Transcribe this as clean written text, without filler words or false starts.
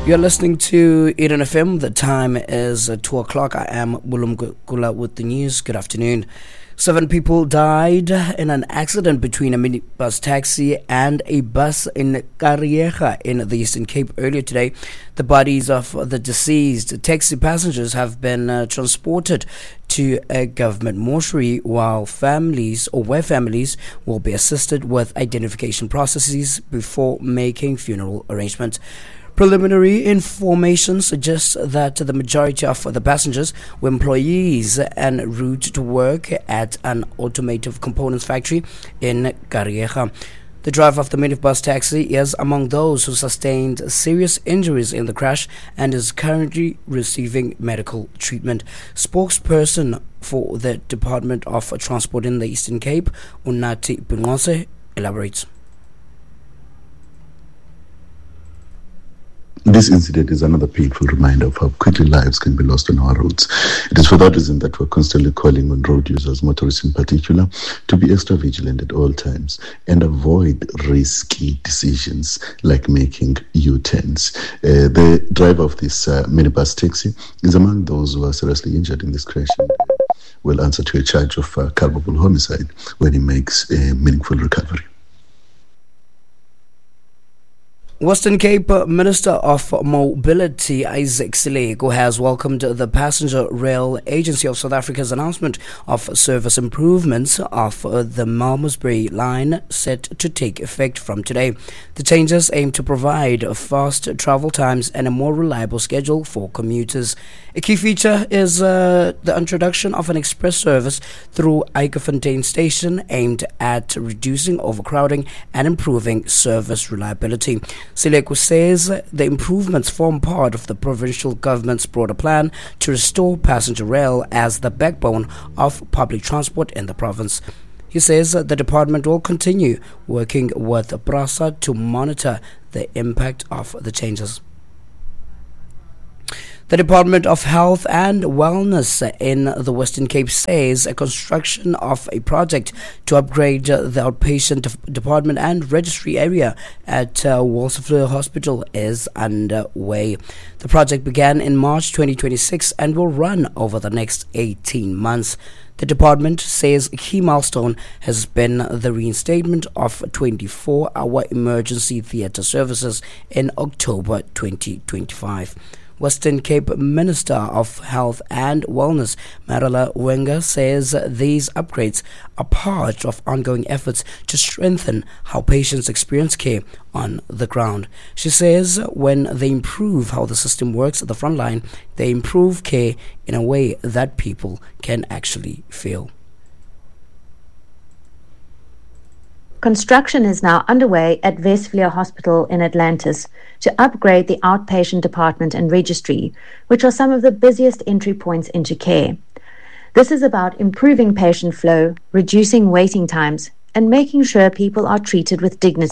You're listening to Eden FM. The time is 2 o'clock. I am Bulumgula with the news. Good afternoon. 7 people died in an accident between a minibus taxi and a bus in Kariega in the Eastern Cape earlier today. The bodies of the deceased taxi passengers have been transported to a government mortuary, while families will be assisted with identification processes before making funeral arrangements. Preliminary information suggests that the majority of the passengers were employees en route to work at an automotive components factory in Kariega. The driver of the minibus taxi is among those who sustained serious injuries in the crash and is currently receiving medical treatment. Spokesperson for the Department of Transport in the Eastern Cape, Unati Bungose, elaborates. This incident is another painful reminder of how quickly lives can be lost on our roads. It is for that reason that we're constantly calling on road users, motorists in particular, to be extra vigilant at all times and avoid risky decisions like making U-turns. The driver of this minibus taxi is among those who are seriously injured in this crash and will answer to a charge of culpable homicide when he makes a meaningful recovery. Western Cape Minister of Mobility Isaac Sileko has welcomed the Passenger Rail Agency of South Africa's announcement of service improvements of the Malmesbury line set to take effect from today. The changes aim to provide fast travel times and a more reliable schedule for commuters. A key feature is the introduction of an express service through Eikefontein Station aimed at reducing overcrowding and improving service reliability. Sileko says the improvements form part of the provincial government's broader plan to restore passenger rail as the backbone of public transport in the province. He says the department will continue working with PRASA to monitor the impact of the changes. The Department of Health and Wellness in the Western Cape says a construction of a project to upgrade the outpatient department and registry area at Walsefleur Hospital is underway. The project began in March 2026 and will run over the next 18 months. The department says a key milestone has been the reinstatement of 24-hour emergency theatre services in October 2025. Western Cape Minister of Health and Wellness, Marilla Wenger, says these upgrades are part of ongoing efforts to strengthen how patients experience care on the ground. She says when they improve how the system works at the front line, they improve care in a way that people can actually feel. Construction is now underway at Westvleur Hospital in Atlantis to upgrade the outpatient department and registry, which are some of the busiest entry points into care. This is about improving patient flow, reducing waiting times, and making sure people are treated with dignity.